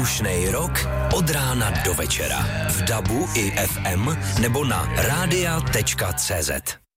Vzdušnej rok od rána do večera. V DABu i FM nebo na radia.cz.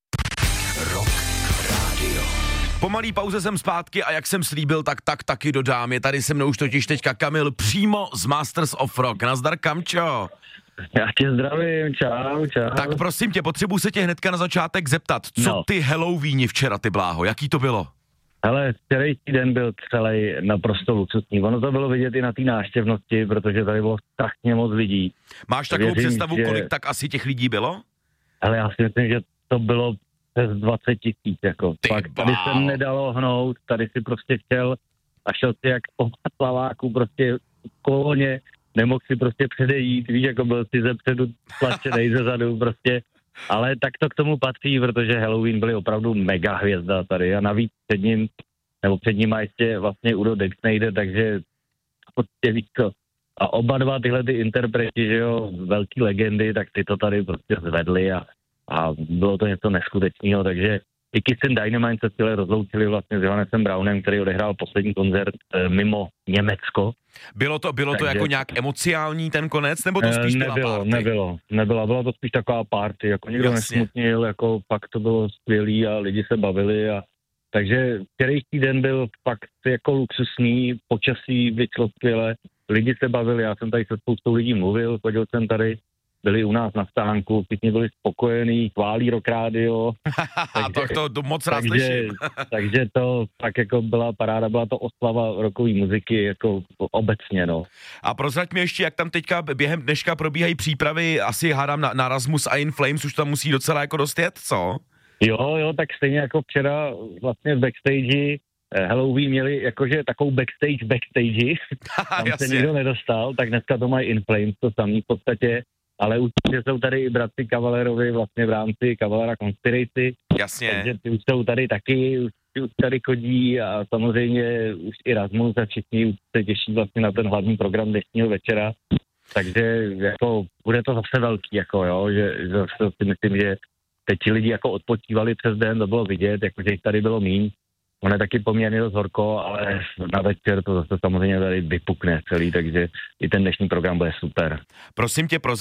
Rock Radio. Po malý pauze jsem zpátky a jak jsem slíbil, tak taky dodám. Je tady se mnou už totiž teďka Kamil přímo z Masters of Rock. Nazdar, Kamčo. Já tě zdravím, čau. Tak prosím tě, potřebuji se tě hnedka na začátek zeptat, co ty Halloweeni včera, ty bláho, jaký to bylo? Hele, včerejší den byl celý naprosto luxusní. Ono to bylo vidět i na té návštěvnosti, protože tady bylo strašně moc lidí. Máš takovou představu, kolik tak asi těch lidí bylo? Ale já si myslím, že to bylo přes 20 000, jako. Pak tady se nedalo hnout, tady si prostě chtěl a šel si jak po slaváku, prostě v koloně, nemohl si prostě předejít, víš, jako byl si zepředu tlačenej zezadu, prostě. Ale tak to k tomu patří, protože Halloween byly opravdu mega hvězda tady a navíc před ním má ještě vlastně Udo Dexnejder, takže prostě víš to. A oba dva tyhle ty interpreti, že jo, velký legendy, tak ty to tady prostě zvedli a bylo to něco neskutečného, takže i Kiss and Dynamite se celé rozloučili vlastně s Johannesem Brownem, který odehrál poslední koncert mimo Německo. Bylo to jako nějak emociální ten konec, nebo to spíš byla party? Nebylo, byla to spíš taková party, jako nikdo nesmutnil, jako pak to bylo skvělý a lidi se bavili takže včerejší den byl fakt jako luxusní, počasí vyšlo skvěle, lidi se bavili, já jsem tady se spoustou lidí mluvil, chodil jsem tady, byli u nás na stánku, všichni byli spokojení, chválí Rock Radio. To moc rád slyším. Takže to tak jako byla paráda, byla to oslava rockové muziky jako obecně, no. A prozrať mi ještě, jak tam teďka během dneška probíhají přípravy, asi hádám na Rasmus a In Flames, už tam musí docela jako dost jet, co? Jo, tak stejně jako včera vlastně v backstage Halloween měli jakože takovou backstage, tam se nikdo nedostal, tak dneska to mají In Flames, to samý v podstatě. Ale určitě jsou tady i bratři Cavalerovi vlastně v rámci Cavalera Conspiracy. Jasně. Takže ty už jsou tady taky, už tady chodí a samozřejmě už i Rasmus a všichni už se těší vlastně na ten hlavní program dnešního večera. Takže jako bude to zase velký, jako jo, že si myslím, že teď ti lidi jako odpočívali přes den, to bylo vidět, jakože jich tady bylo míň. On je taky poměrně dost horko, ale na večer to zase samozřejmě tady vypukne celý, takže i ten dnešní program bude super. Prosím tě,